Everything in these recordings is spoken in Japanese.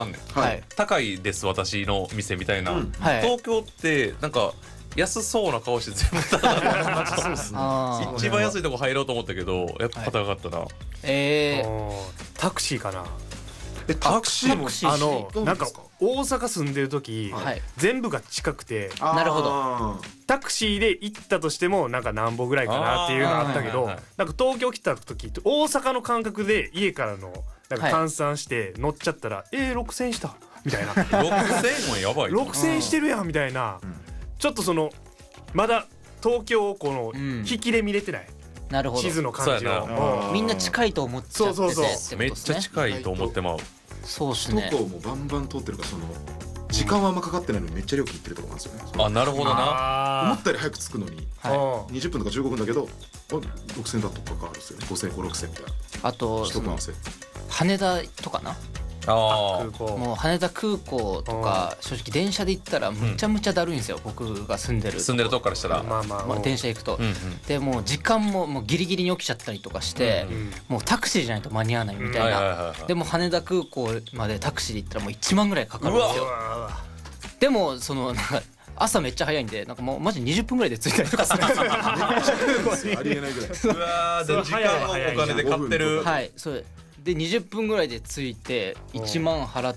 高いです私の店みたいな、東京ってなんか安そうな顔して全部高い一番安いとこ入ろうと思ったけどやっぱ高かったな。 タクシーかな。 タクシーもなんか大阪住んでる時全部が近くて、 なるほど。 タクシーで行ったとしてもなんか何歩ぐらいかなっていうのあったけど、なんか東京来た時大阪の感覚で家からのなんか換算して乗っちゃったら6000円したみたいな 6000円やばい 6000円してるやんみたいな、ちょっとそのまだ東京をこの引きで見れてない、 なるほど、 地図の感じをみんな近いと思っちゃってて、 そうめっちゃ近いと思ってまう。 そうですね。 首都高もバンバン通ってるから、その時間はあんまかかってないのにめっちゃ料金いってるとこなんですよね。 あ、なるほどな。 思ったより早く着くのに20分とか15分だけど6000円だとかかるんですよね。5000円6000円みたいな。 あと羽田とかな、もう羽田空港とか正直電車で行ったらむちゃむちゃだるいんですよ、僕が住んでるとこからしたら、 電車行くと、でもう時間もギリギリに起きちゃったりとかして、もうタクシーじゃないと間に合わないみたいな。でも羽田空港までタクシーで行ったらもう1万ぐらいかかるんですよ。でもそのなんか朝めっちゃ早いんで、なんかもうマジ20分ぐらいで着いたりとかするんですよ。 ありえないぐらい。 うわー、時間をお金で買ってる。 はい、そうで20分ぐらいで着いて1万払って、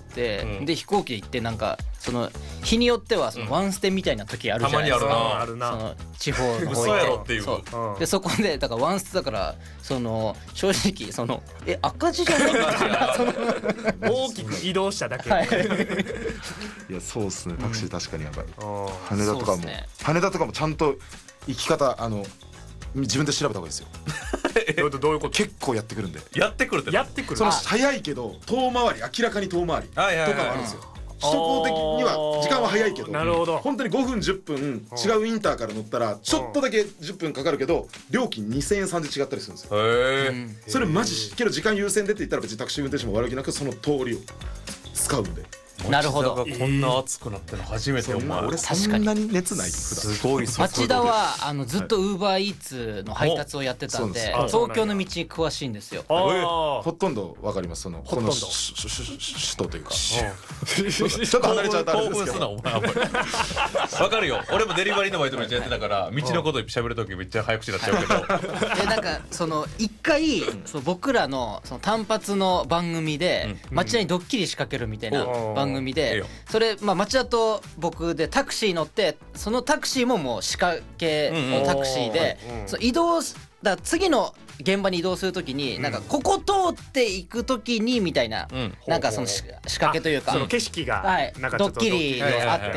で飛行機で行って、なんかその日によってはそのワンステみたいな時あるじゃないですか、その地方の方行って、そうでそこでだからワンステだから、その正直その赤字じゃないか大きく移動しただけ。 いやそうっすね、タクシー確かにやばい。羽田とかも羽田とかもちゃんと行き方自分で調べた方がいいですよ。 どういうこと？ 結構やってくるんで。 やってくるその早いけど遠回り、明らかに遠回りとかもあるんですよ。首都高的には時間は早いけど、本当に5分10分違うインターから乗ったらちょっとだけ10分かかるけど料金2000円3000円違ったりするんですよ。それマジけど時間優先でって言ったら別にタクシー運転手も悪気なくその通りを使うんで。 なるほど。 町田がこんな熱くなってるの初めて。お前俺そんなに熱ない。 すごい。 町田はずっとウーバーイーツの配達をやってたんで、東京の道に詳しいんですよ。 ほとんどわかります。そのこの首都というかちょっと離れちゃうとあれですけど。 わかるよ。俺もデリバリーのバイトめっちゃやってたから、道のこと喋るときめっちゃ早口になっちゃうけど。 でなんかその一回僕らのその単発の番組で町田にドッキリ仕掛けるみたいな番組で、それ町田と僕でタクシー乗って、そのタクシーももう仕掛けのタクシーで移動だ、次の現場に移動するときになんかここ通っていくときにみたいな、なんかその仕掛けというか、 その景色がドッキリがあって、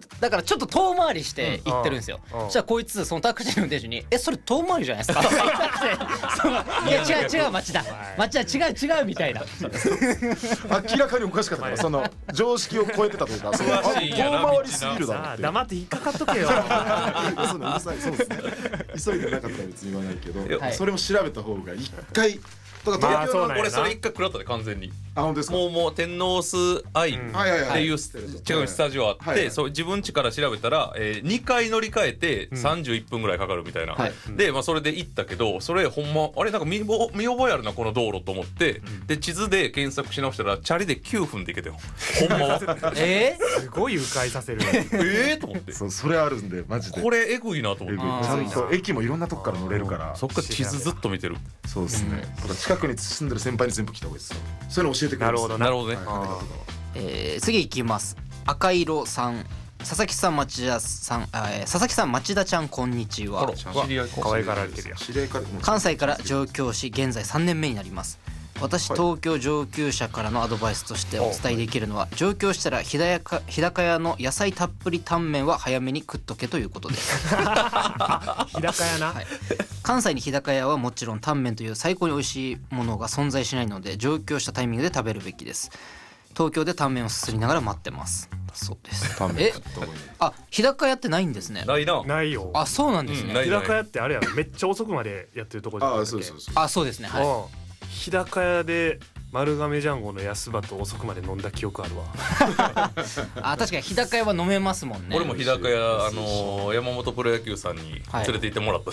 だからちょっと遠回りして行ってるんですよ。そしたらこいつそのタクシーの運転手にそれ遠回りじゃないですかいや違う町田違うみたいな。 明らかにおかしかったから、その常識を超えてたというか、遠回りすぎるだろって。 黙って引っかかっとけよ。 そうですね。急いでなかったら別に言わないけど、それも調べた方が一回。だから東京の俺それ一回食らったで完全に。 本当ですか。 もう天王洲アイっていう違うスタジオあって、そう自分家から調べたら2回乗り換えて31分ぐらいかかるみたいな。でそれで行ったけど、それほんまあれなんか見覚えあるなこの道路と思って、で地図で検索し直したらチャリで9分で行けたよ。ほんまは。 すごい迂回させる。 と思って。 それあるんでマジで。 これエグいなと思って。 ちゃんと駅もいろんなとこから乗れるから。 そっから地図ずっと見てる。 そうですね。近くに住んでる先輩に全部聞いた方がいいですよ。そういうの教えてくれる。 なるほどね。 次いきます。赤色さん、佐々木さん町田さん、佐々木さん町田ちゃんこんにちは。 可愛がられてるやん。 関西から上京し現在3年目になります。私東京上級者からのアドバイスとしてお伝えできるのは、上京したら日高屋の野菜たっぷりタンメンは早めに食っとけということです。 日高屋な、 関西に日高屋はもちろんタンメンという最高に美味しいものが存在しないので、上京したタイミングで食べるべきです。東京でタンメンをすすりながら待ってます。そうです。日高屋ってないんですね。 ないよ。 そうなんですね。 日高屋ってあれやろ、めっちゃ遅くまでやってるところじゃないですか。 そうですね。 日高屋で丸亀ジャンゴの安場と遅くまで飲んだ記憶あるわあ、確かに日高屋は飲めますもんね。 俺も日高屋山本プロ野球さんに連れて行ってもらった、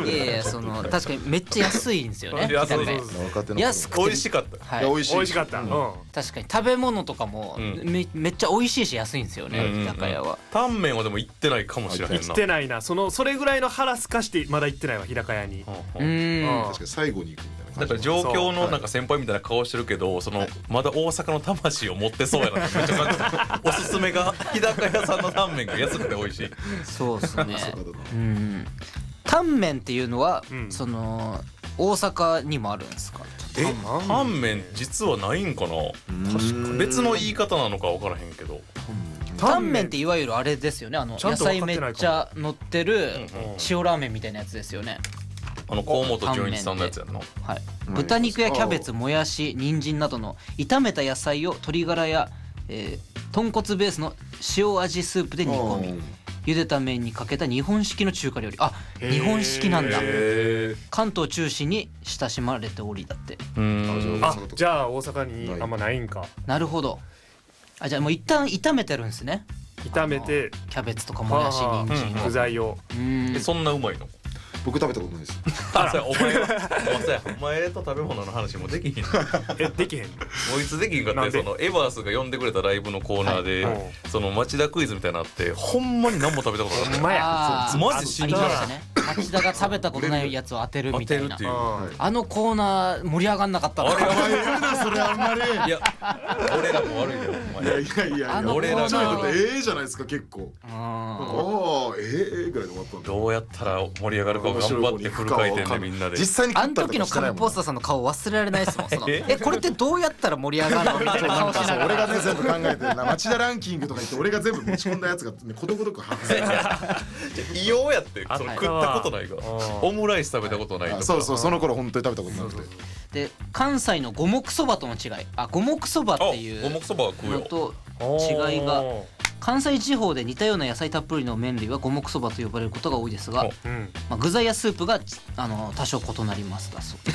いやいや、その確かにめっちゃ安いんですよね。安くて美味しかった。 美味しかった。 確かに食べ物とかもめっちゃ美味しいし安いんですよね、日高屋は。 タンメンはでも行ってないかもしれへんな。 行ってないな。それぐらいの腹すかしてまだ行ってないわ、日高屋に。 確かに最後に行くみたいな。 だから上京のなんか先輩みたいな顔してるけど、まだ大阪の魂を持ってそうやなってめっちゃ感じた。おすすめが日高屋さんのタンメンが安くて美味しい。 そうですね。タンメンっていうのはその大阪にもあるんですか？ タンメン実はないんかな。確か別の言い方なのか分からへんけど。 タンメンっていわゆるあれですよね。野菜めっちゃ乗ってる塩ラーメンみたいなやつですよね。 河本純一さんのやつやんの。 はい。豚肉やキャベツ、もやし、人参などの炒めた野菜を鶏ガラや豚骨ベースの塩味スープで煮込み、茹でた麺にかけた日本式の中華料理。あ、日本式なんだ。関東中心に親しまれておりだって。 あ、じゃあ大阪にあんまないんか。 なるほど。あ、じゃあもう一旦炒めてるんですね。 炒めてキャベツとかもやし、人参具材を。 そんなうまいの？ 僕食べたことないです。 お前と食べ物の話もできひん。 できへん。 こいつできひんかって、エバースが呼んでくれたライブのコーナーでその町田クイズみたいなのあって、ほんまに何も食べたことなかった。 ほんまや。 マジ信じられない。 町田が食べたことないやつを当てるみたいな。あのコーナー盛り上がんなかったな。 それあんまり。 いや、俺らも悪いよ。 いや俺らじゃないですか結構。ぐらいで終わったんだ。 どうやったら盛り上がるか頑張ってフル回転でみんなで。 実際にあの時の神ポスターさんの顔忘れられないですもん。これってどうやったら盛り上がるのみたいな顔しながら。 俺がね全部考えて町田ランキングとか言って俺が全部持ち込んだやつがことごとく発生。 異様やって。食ったことないが。オムライス食べたことないとか。 そうその頃本当に食べたことなくて。で関西の五目そばとの違い。五目そばっていうのと違いが。関西地方で似たような野菜たっぷりの麺類は五目そばと呼ばれることが多いですが、具材やスープが多少異なりますだそうです。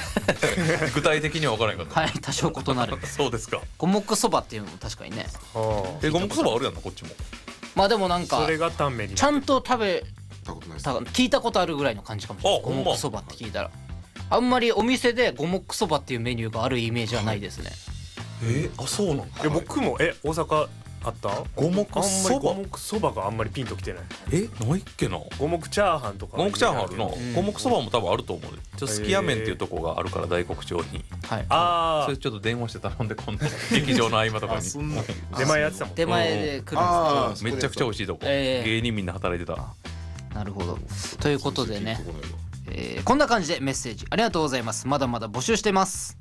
具体的には分からないかった。 はい、多少異なる。 そうですか。 五目そばっていうのも確かにね。 五目そばあるやんなこっちも。 まあでもなんかそれがタンメンにちゃんと食べたことないです。聞いたことあるぐらいの感じかもしれない。五目そばって聞いたらあんまりお店で五目そばっていうメニューがあるイメージはないですね。 あ、そうなんか。 僕も大阪あった？ 五目そば。 五目そばがあんまりピンときてない。 ないっけな。 五目チャーハンとか。 五目チャーハンあるな。五目そばも多分あると思う。すき家麺っていうとこがあるから大黒町に。 はい。 ああ。それちょっと電話して頼んで今度劇場の合間とかに。 出前やってたもん。 出前で来るんですけどめちゃくちゃ美味しいとこ。芸人みんな働いてた。 なるほど。ということでね。こんな感じでメッセージありがとうございます。まだまだ募集してます。